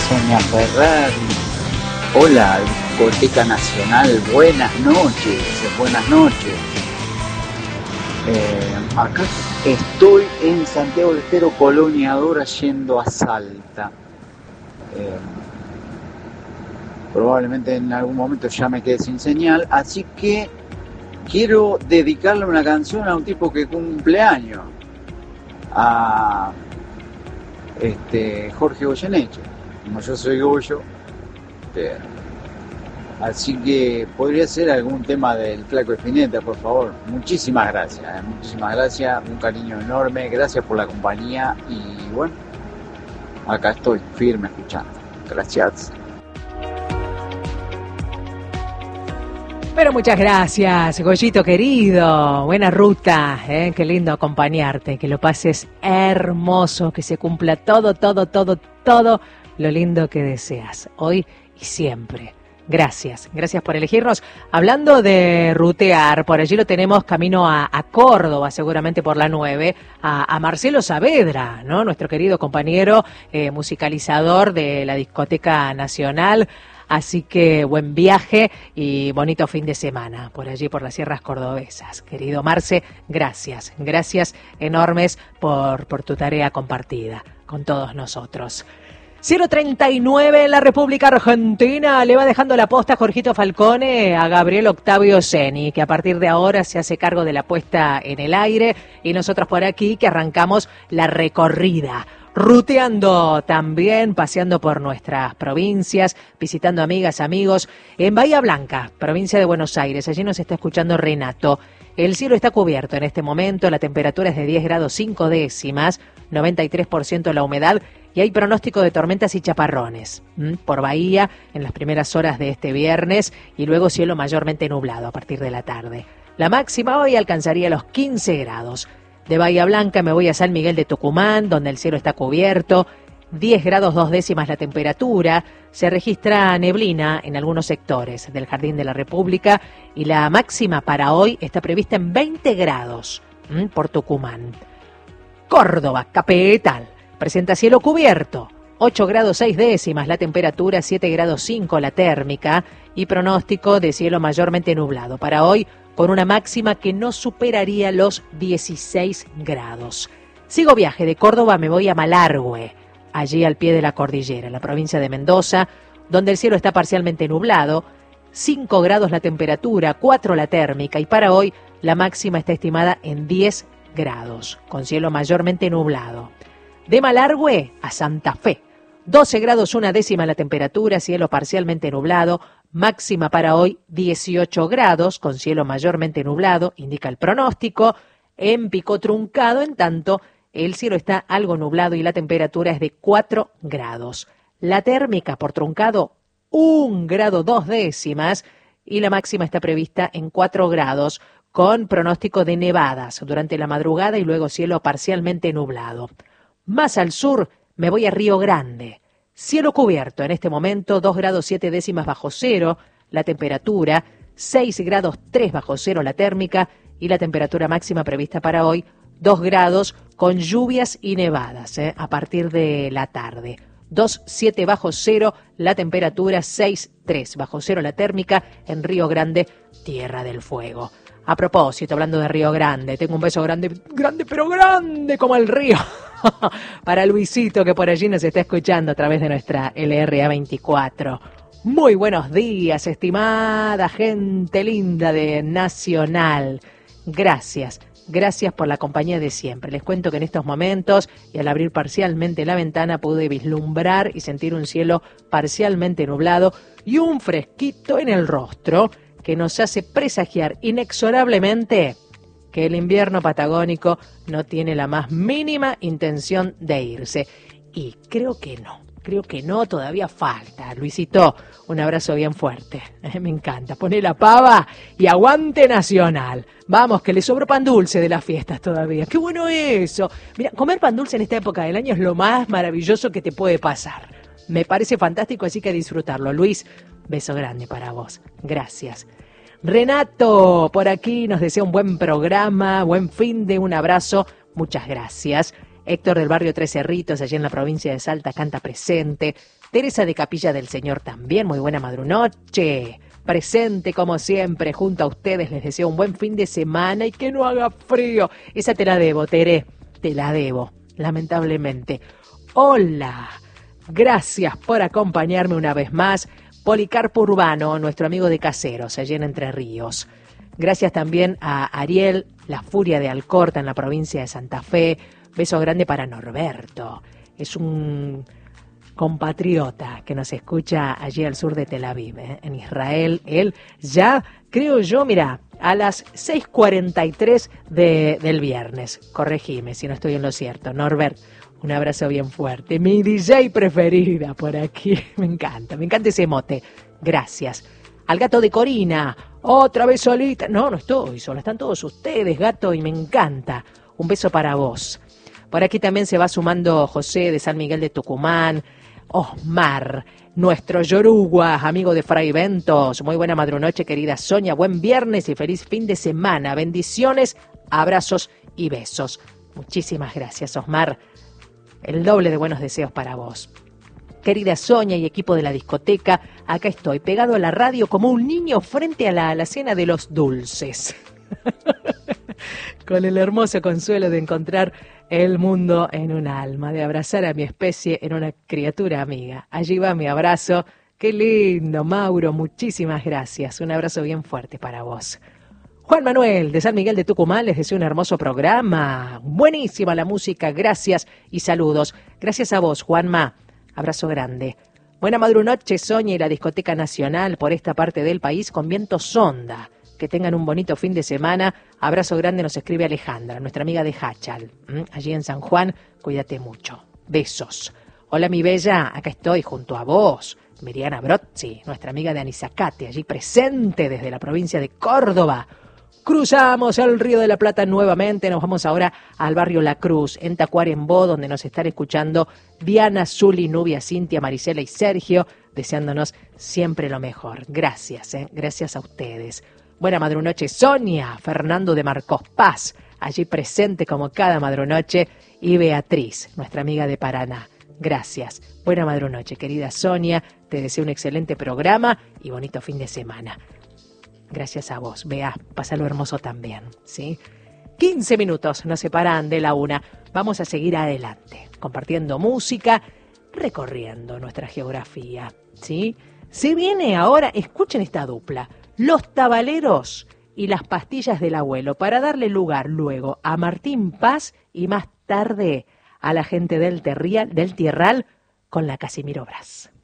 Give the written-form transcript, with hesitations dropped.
Sonia Ferrari. Hola, Discoteca Nacional, buenas noches. Acá estoy en Santiago del Estero, Colonia Dora, yendo a Salta. Probablemente en algún momento ya me quede sin señal, así que quiero dedicarle una canción a un tipo que cumple años, a Jorge Goyeneche. Como yo soy Goyo, así que podría ser algún tema del Flaco Espineta, por favor. Muchísimas gracias, un cariño enorme, gracias por la compañía y bueno, acá estoy firme escuchando. Gracias. Pero muchas gracias, Goyito querido. Buena ruta, qué lindo acompañarte, que lo pases hermoso, que se cumpla todo lo lindo que deseas, hoy y siempre. Gracias por elegirnos. Hablando de rutear, por allí lo tenemos camino a Córdoba, seguramente por la 9, a Marcelo Saavedra, ¿no? Nuestro querido compañero musicalizador de la Discoteca Nacional. Así que buen viaje y bonito fin de semana por allí, por las sierras cordobesas. Querido Marce, gracias enormes por tu tarea compartida con todos nosotros. 039 en la República Argentina, le va dejando la posta Jorgito Falcone a Gabriel Octavio Ceni, que a partir de ahora se hace cargo de la puesta en el aire, y nosotros por aquí que arrancamos la recorrida. Ruteando también, paseando por nuestras provincias, visitando amigas, amigos, en Bahía Blanca, provincia de Buenos Aires. Allí nos está escuchando Renato. El cielo está cubierto en este momento, la temperatura es de 10 grados 5 décimas, 93% la humedad y hay pronóstico de tormentas y chaparrones por Bahía en las primeras horas de este viernes y luego cielo mayormente nublado a partir de la tarde. La máxima hoy alcanzaría los 15 grados. De Bahía Blanca me voy a San Miguel de Tucumán, donde el cielo está cubierto, 10 grados 2 décimas la temperatura, se registra neblina en algunos sectores del Jardín de la República y la máxima para hoy está prevista en 20 grados por Tucumán. Córdoba, capital, presenta cielo cubierto, 8 grados 6 décimas la temperatura, 7 grados 5 la térmica y pronóstico de cielo mayormente nublado para hoy, con una máxima que no superaría los 16 grados. Sigo viaje de Córdoba, me voy a Malargüe, allí al pie de la cordillera, en la provincia de Mendoza, donde el cielo está parcialmente nublado, 5 grados la temperatura, 4 la térmica y para hoy la máxima está estimada en 10 grados, con cielo mayormente nublado. De Malargüe a Santa Fe, 12 grados 1 décima la temperatura, cielo parcialmente nublado, máxima para hoy 18 grados, con cielo mayormente nublado, indica el pronóstico. En Pico Truncado, en tanto, el cielo está algo nublado y la temperatura es de 4 grados. La térmica por Truncado, 1 grado 2 décimas y la máxima está prevista en 4 grados, con pronóstico de nevadas durante la madrugada y luego cielo parcialmente nublado. Más al sur me voy a Río Grande. Cielo cubierto en este momento, 2 grados 7 décimas bajo cero, la temperatura, 6 grados 3 bajo cero la térmica y la temperatura máxima prevista para hoy, 2 grados con lluvias y nevadas a partir de la tarde. 2,7 bajo cero la temperatura, 6,3 bajo cero la térmica en Río Grande, Tierra del Fuego. A propósito, hablando de Río Grande, tengo un beso grande pero grande como el río. Para Luisito, que por allí nos está escuchando a través de nuestra LRA 24. Muy buenos días, estimada gente linda de Nacional. Gracias por la compañía de siempre. Les cuento que en estos momentos, y al abrir parcialmente la ventana, pude vislumbrar y sentir un cielo parcialmente nublado y un fresquito en el rostro que nos hace presagiar inexorablemente que el invierno patagónico no tiene la más mínima intención de irse. Y creo que no, todavía falta. Luisito, un abrazo bien fuerte. Me encanta. Poné la pava y aguante Nacional. Vamos, que le sobró pan dulce de las fiestas todavía. ¡Qué bueno eso! Mira, comer pan dulce en esta época del año es lo más maravilloso que te puede pasar. Me parece fantástico, así que a disfrutarlo. Luis, beso grande para vos. Gracias. Renato, por aquí nos desea un buen programa, buen fin de un abrazo, muchas gracias. Héctor del barrio Tres Cerritos, allí en la provincia de Salta, canta presente. Teresa de Capilla del Señor también, muy buena madrunoche. Presente como siempre junto a ustedes, les deseo un buen fin de semana y que no haga frío. Esa te la debo, Tere, te la debo, lamentablemente. Hola, gracias por acompañarme una vez más. Policarpo Urbano, nuestro amigo de Caseros, allí en Entre Ríos. Gracias también a Ariel, la Furia de Alcorta en la provincia de Santa Fe. Beso grande para Norberto. Es un compatriota que nos escucha allí al sur de Tel Aviv, en Israel. Él ya, creo yo, mira, a las 6:43 del viernes. Corregime si no estoy en lo cierto. Norbert, un abrazo bien fuerte. Mi DJ preferida por aquí. Me encanta ese mote. Gracias. Al gato de Corina, otra vez solita. No estoy sola, están todos ustedes, gato, y me encanta. Un beso para vos. Por aquí también se va sumando José de San Miguel de Tucumán, Osmar, nuestro Yoruba, amigo de Fray Ventos. Muy buena madrunoche, querida Sonia. Buen viernes y feliz fin de semana. Bendiciones, abrazos y besos. Muchísimas gracias, Osmar. El doble de buenos deseos para vos. Querida Sonia y equipo de la discoteca, acá estoy, pegado a la radio como un niño frente a la alacena de los dulces. Con el hermoso consuelo de encontrar el mundo en un alma, de abrazar a mi especie en una criatura amiga. Allí va mi abrazo. Qué lindo, Mauro, muchísimas gracias. Un abrazo bien fuerte para vos. Juan Manuel, de San Miguel de Tucumán, les deseo un hermoso programa. Buenísima la música, gracias y saludos. Gracias a vos, Juanma. Abrazo grande. Buena madrunoche, Sonia y la Discoteca Nacional por esta parte del país con viento sonda. Que tengan un bonito fin de semana. Abrazo grande, nos escribe Alejandra, nuestra amiga de Hachal. Allí en San Juan, cuídate mucho. Besos. Hola, mi bella, acá estoy junto a vos. Miriana Brozzi, nuestra amiga de Anizacate, allí presente desde la provincia de Córdoba. Cruzamos el Río de la Plata nuevamente, nos vamos ahora al barrio La Cruz, en Tacuarembó, donde nos están escuchando Diana, Zuli, Nubia, Cintia, Marisela y Sergio, deseándonos siempre lo mejor. Gracias, gracias a ustedes. Buena madrunoche, Sonia, Fernando de Marcos Paz, allí presente como cada madrunoche, y Beatriz, nuestra amiga de Paraná. Gracias. Buena madrunoche, querida Sonia, te deseo un excelente programa y bonito fin de semana. Gracias a vos, Bea, pásalo hermoso también, ¿sí? 15 minutos nos separan de la 1. Vamos a seguir adelante, compartiendo música, recorriendo nuestra geografía, ¿sí? Se viene ahora, escuchen esta dupla, Los Tabaleros y las Pastillas del Abuelo, para darle lugar luego a Martín Paz y más tarde a la gente del Tierral con la Casimiro Brás.